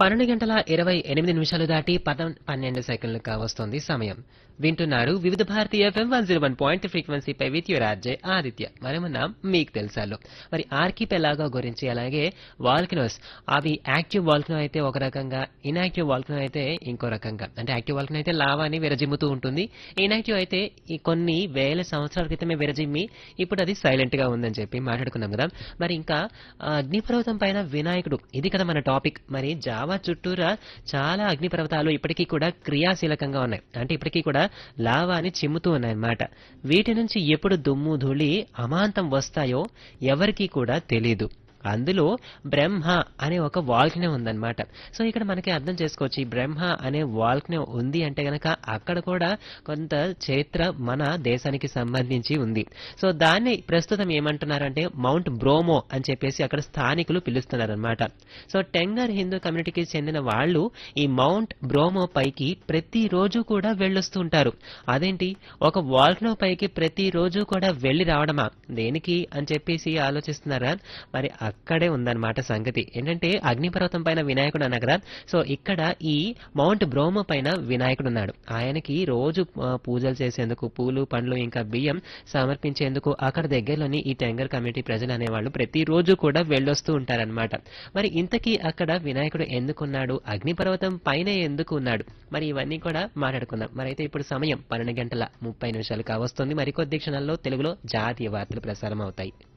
12 గంటల 28 నిమిషాలు దాటి 12 సెకండ్లు కావస్తోంది సమయం. వింటున్నారు వివిధ Bharati FM 101.3 ఫ్రీక్వెన్సీపై with your RJ Aditya. మనమున్నాం మీకు తెలుసాలో. మరి ఆర్కిపెలాగో గురించి, అలాగే వాల్కనోస్, అవి యాక్టివ్ వాల్కనో అయితే ఒక రకంగా, ఇన్యాక్టివ్ వాల్కనో అయితే ఇంకో రకంగా. అంటే యాక్టివ్ వాల్కనో అయితే లావాని విరజిమ్ముతూ ఉంటుంది, ఇన్యాక్టివ్ అయితే ఈ కొన్ని వేల సంవత్సరాల క్రితమే విరజిమ్మి ఇప్పుడు అది సైలెంట్ గా ఉందని చెప్పి మాట్లాడుకున్నాం కదా. మరి ఇంకా అగ్నిపర్వతం పైన వినాయకుడు, ఇది కదా మన టాపిక్. మరి జావా చుట్టూరా చాలా అగ్నిపర్వతాలు ఇప్పటికీ కూడా క్రియాశీలకంగా ఉన్నాయి. అంటే ఇప్పటికీ కూడా లావాని చిమ్ముతూ ఉన్నాయన్నమాట. వీటి నుంచి ఎప్పుడు దుమ్ము ధూళి అమాంతం వస్తాయో ఎవరికీ కూడా తెలీదు. అందులో బ్రహ్మ అనే ఒక వాల్కనో ఉందన్నమాట. సో ఇక్కడ మనకి అర్థం చేసుకోవచ్చు, ఈ బ్రహ్మ అనే వాల్కనో ఉంది అంటే గనక అక్కడ కూడా కొంత చరిత్ర మన దేశానికి సంబంధించి ఉంది. సో దాన్ని ప్రస్తుతం ఏమంటున్నారంటే మౌంట్ బ్రోమో అని చెప్పేసి అక్కడ స్థానికులు పిలుస్తున్నారనమాట. సో టెంగర్ హిందూ కమ్యూనిటీకి చెందిన వాళ్ళు ఈ మౌంట్ బ్రోమో పైకి ప్రతిరోజు కూడా వెళ్ళొస్తూ ఉంటారు. అదేంటి, ఒక వాల్కనో పైకి ప్రతిరోజు కూడా వెళ్ళి రావడమా, దేనికి అని చెప్పేసి ఆలోచిస్తున్నారా? మరి అక్కడే ఉందన్నమాట సంగతి. ఏంటంటే అగ్నిపర్వతం పైన వినాయకుడు అన్నా కదా. సో ఇక్కడ ఈ మౌంట్ బ్రోమో పైన వినాయకుడు ఉన్నాడు. ఆయనకి రోజు పూజలు చేసేందుకు పూలు పండ్లు ఇంకా బియ్యం సమర్పించేందుకు అక్కడ దగ్గరలోని ఈ టెంగర్ కమ్యూనిటీ ప్రజలు అనేవాళ్ళు ప్రతిరోజు కూడా వెళ్ళొస్తూ ఉంటారనమాట. మరి ఇంతకీ అక్కడ వినాయకుడు ఎందుకున్నాడు, అగ్నిపర్వతం పైన ఎందుకు ఉన్నాడు, మరి ఇవన్నీ కూడా మాట్లాడుకుందాం. మరి అయితే ఇప్పుడు సమయం 12 గంటల 30 నిమిషాలు కావస్తుంది. మరికొద్ది క్షణాల్లో తెలుగులో జాతీయ వార్తలు ప్రసారం అవుతాయి.